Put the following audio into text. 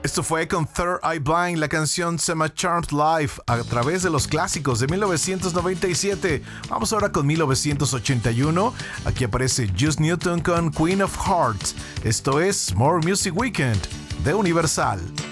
Esto fue con Third Eye Blind, la canción Sema Charmed Live a través de los clásicos de 1997. Vamos ahora con 1981. Aquí aparece Juice Newton con Queen of Hearts. Esto es More Music Weekend de Universal.